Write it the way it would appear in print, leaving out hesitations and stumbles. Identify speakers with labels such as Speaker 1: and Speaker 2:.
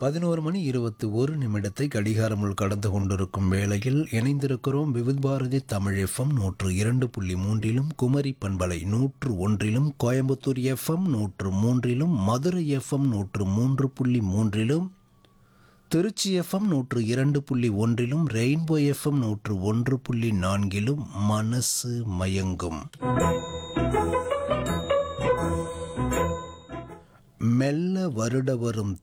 Speaker 1: 11:21 கடிகாரமுள் கடந்து கொண்டிருக்கும் வேளையில் இணைந்திருக்கிறோம். விவித் பாரதி தமிழ் FM 102.3, குமரி பண்பலை 101, Coimbatore FM 103, Madurai FM 103.3, Trichy FM 102.1, rainbow FM 101.4 மனசு மயங்கும். மெல்ல வருட வரும்